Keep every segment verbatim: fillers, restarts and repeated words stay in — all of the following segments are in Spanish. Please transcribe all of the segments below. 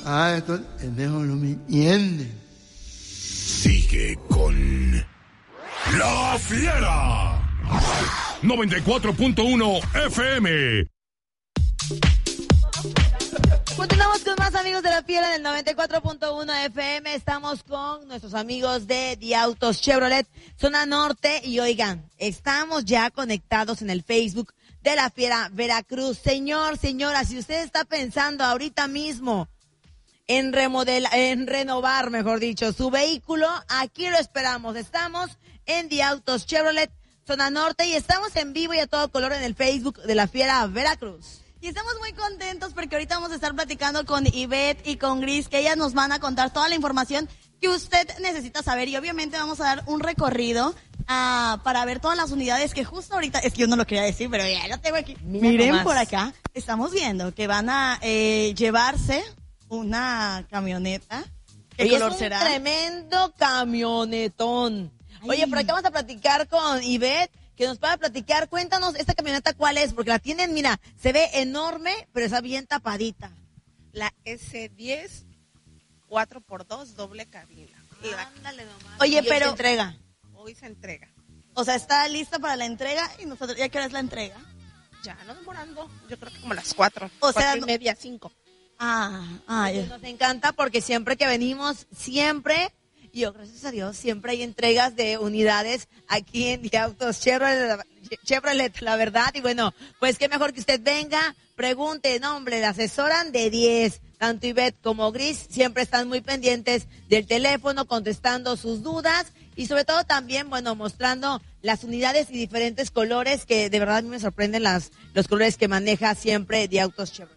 Ah, esto el pendejo no me entiende. Sigue con La Fiera. noventa y cuatro punto uno F M. Continuamos con más amigos de La Fiera del noventa y cuatro punto uno F M. Estamos con nuestros amigos de The Autos Chevrolet, zona norte. Y oigan, estamos ya conectados en el Facebook de La Fiera Veracruz. Señor, señora, si usted está pensando ahorita mismo en remodelar, en renovar, mejor dicho, su vehículo, aquí lo esperamos. Estamos en The Autos Chevrolet, zona norte, y estamos en vivo y a todo color en el Facebook de La Fiera Veracruz. Y estamos muy contentos porque ahorita vamos a estar platicando con Ivette y con Gris, que ellas nos van a contar toda la información que usted necesita saber. Y obviamente vamos a dar un recorrido uh, para ver todas las unidades que justo ahorita, es que yo no lo quería decir, pero ya lo tengo aquí. Mira Miren nomás. Por acá, estamos viendo que van a eh, llevarse una camioneta. ¿Qué Oye, color es un será? Tremendo camionetón. Ay. Oye, por acá vamos a platicar con Ivette, que nos pueda platicar. Cuéntanos esta camioneta cuál es, porque la tienen, mira, se ve enorme, pero está bien tapadita. La S diez cuatro por dos doble cabina. Ándale nomás. Oye, Y hoy pero- se entrega. Hoy se entrega. O sea, está lista para la entrega y nosotros, ¿ya qué hora es la entrega? Ya, no demorando. Yo creo que como las cuatro. O sea, cuatro y no- media, cinco. Ah, ah, ya. Nos encanta porque siempre que venimos, siempre, y yo gracias a Dios, siempre hay entregas de unidades aquí en The Autos Chevrolet, Chevrolet, la verdad. Y bueno, pues qué mejor que usted venga, pregunte, no hombre, le asesoran de diez. Tanto Ivette como Gris siempre están muy pendientes del teléfono, contestando sus dudas y sobre todo también, bueno, mostrando las unidades y diferentes colores que de verdad a mí me sorprenden las, los colores que maneja siempre The Autos Chevrolet.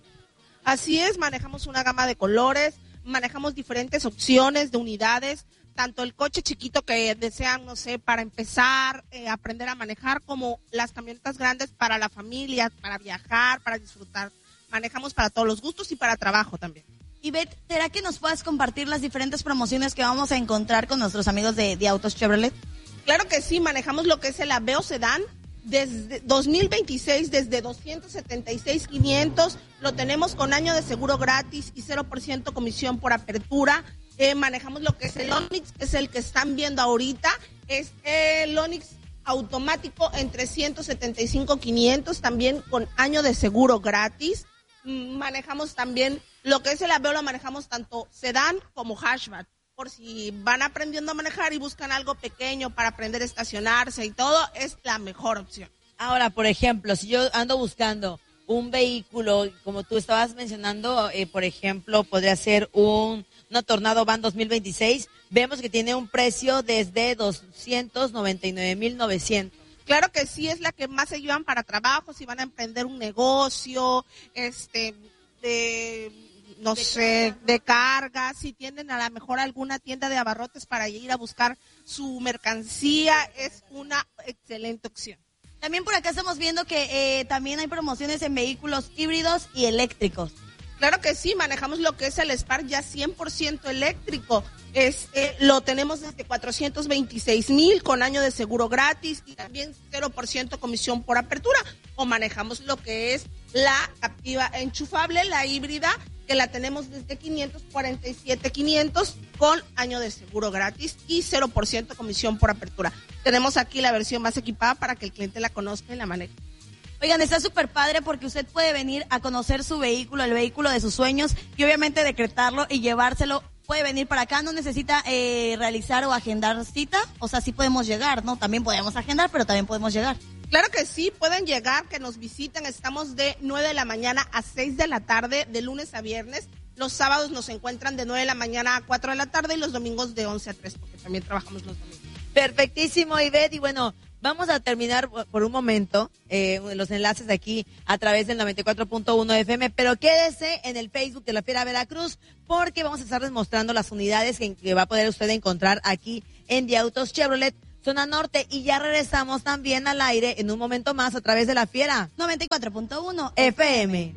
Así es, manejamos una gama de colores, manejamos diferentes opciones de unidades, tanto el coche chiquito que desean, no sé, para empezar, eh, aprender a manejar, como las camionetas grandes para la familia, para viajar, para disfrutar. Manejamos para todos los gustos y para trabajo también. Ivette, ¿será que nos puedas compartir las diferentes promociones que vamos a encontrar con nuestros amigos de, de Autos Chevrolet? Claro que sí, manejamos lo que es el Aveo Sedán. Desde dos mil veintiséis, desde doscientos setenta y seis mil quinientos, lo tenemos con año de seguro gratis y cero por ciento comisión por apertura. Eh, manejamos lo que es el Onix, es el que están viendo ahorita, es el Onix automático en trescientos setenta y cinco mil quinientos, también con año de seguro gratis. Mm, manejamos también lo que es el Aveo, lo manejamos tanto sedán como hatchback. Por si van aprendiendo a manejar y buscan algo pequeño para aprender a estacionarse y todo, es la mejor opción. Ahora, por ejemplo, si yo ando buscando un vehículo, como tú estabas mencionando, eh, por ejemplo, podría ser un, una Tornado Van dos mil veintiséis, vemos que tiene un precio desde doscientos noventa y nueve mil novecientos. Claro que sí, es la que más se llevan para trabajo, si van a emprender un negocio, este, de... no de sé, carga. de carga, si tienen a lo mejor alguna tienda de abarrotes para ir a buscar su mercancía, es una excelente opción. También por acá estamos viendo que eh, también hay promociones en vehículos híbridos y eléctricos. Claro que sí, manejamos lo que es el Spark ya cien por ciento eléctrico. Este, lo tenemos desde cuatrocientos veintiséis mil con año de seguro gratis y también cero por ciento comisión por apertura. O manejamos lo que es la Captiva enchufable, la híbrida, que la tenemos desde quinientos cuarenta y siete mil quinientos con año de seguro gratis y cero por ciento comisión por apertura. Tenemos aquí la versión más equipada para que el cliente la conozca y la maneje. Oigan, está súper padre porque usted puede venir a conocer su vehículo, el vehículo de sus sueños y obviamente decretarlo y llevárselo. Puede venir para acá, no necesita eh, realizar o agendar cita, o sea, sí podemos llegar, ¿no? También podemos agendar, pero también podemos llegar. Claro que sí, pueden llegar, que nos visiten, estamos de nueve de la mañana a seis de la tarde, de lunes a viernes. Los sábados nos encuentran de nueve de la mañana a cuatro de la tarde y los domingos de once a tres, porque también trabajamos los domingos. Perfectísimo, Ivette, y bueno, vamos a terminar por un momento eh, los enlaces de aquí a través del noventa y cuatro punto uno F M, pero quédese en el Facebook de La Fiera Veracruz porque vamos a estarles mostrando las unidades que, que va a poder usted encontrar aquí en The Autos Chevrolet, zona norte, y ya regresamos también al aire en un momento más a través de La Fiera noventa y cuatro punto uno F M.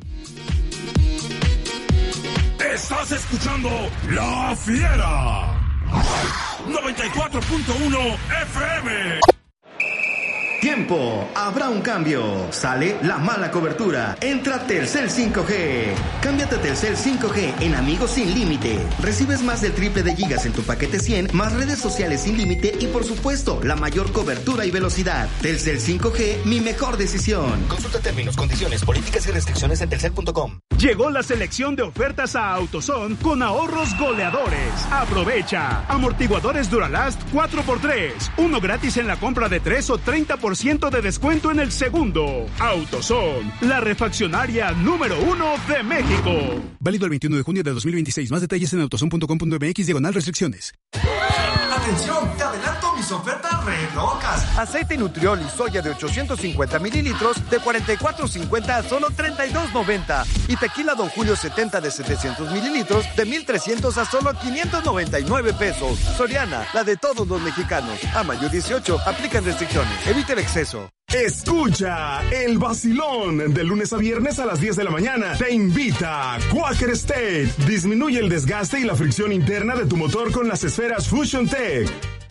Estás escuchando La Fiera noventa y cuatro punto uno F M. Tiempo, habrá un cambio. Sale la mala cobertura. Entra Telcel cinco G. Cámbiate a Telcel cinco G en Amigos Sin Límite. Recibes más del triple de gigas en tu paquete cien, más redes sociales sin límite y por supuesto la mayor cobertura y velocidad. Telcel cinco G, mi mejor decisión. Consulta términos, condiciones, políticas y restricciones en telcel punto com. Llegó la selección de ofertas a AutoZone con ahorros goleadores. Aprovecha. Amortiguadores Duralast cuatro por tres. Uno gratis en la compra de tres o treinta por ciento de descuento en el segundo. AutoZone, la refaccionaria número uno de México. Válido el veintiuno de junio de dos mil veintiséis. Más detalles en autozone punto com punto m x diagonal restricciones. ¡Atención! ¡Te adelanto mis ofertas re locas! Aceite Nutriol y soya de ochocientos cincuenta mililitros de cuarenta y cuatro cincuenta a solo treinta y dos noventa. Y tequila Don Julio setenta de setecientos mililitros de mil trescientos a solo quinientos noventa y nueve pesos. Soriana, la de todos los mexicanos. A mayo dieciocho, aplican restricciones. Evite el exceso. Escucha el vacilón de lunes a viernes a las diez de la mañana. Te invita Quaker State. Disminuye el desgaste y la fricción interna de tu motor con las esferas Fusion Tech.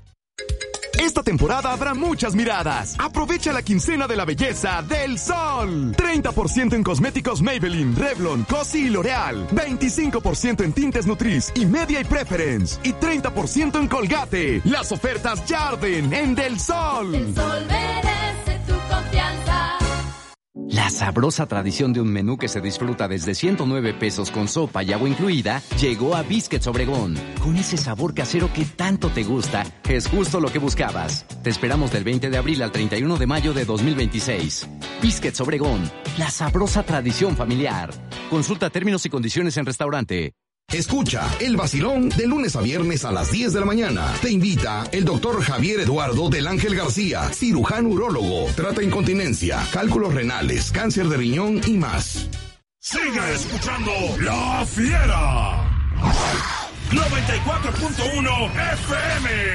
Esta temporada habrá muchas miradas. Aprovecha la quincena de la belleza del Sol. treinta por ciento en cosméticos Maybelline, Revlon, Cosi y L'Oreal. veinticinco por ciento en tintes Nutriz y Media y Preference. Y treinta por ciento en Colgate. Las ofertas Jarden en Del Sol. El Sol merece tu confianza. La sabrosa tradición de un menú que se disfruta desde ciento nueve pesos con sopa y agua incluida llegó a Biscuits Obregón. Con ese sabor casero que tanto te gusta, es justo lo que buscabas. Te esperamos del veinte de abril al treinta y uno de mayo de dos mil veintiséis. Biscuits Obregón, la sabrosa tradición familiar. Consulta términos y condiciones en restaurante. Escucha el vacilón de lunes a viernes a las diez de la mañana. Te invita el doctor Javier Eduardo del Ángel García, cirujano urólogo. Trata incontinencia, cálculos renales, cáncer de riñón y más. Sigue escuchando La Fiera. noventa y cuatro punto uno F M.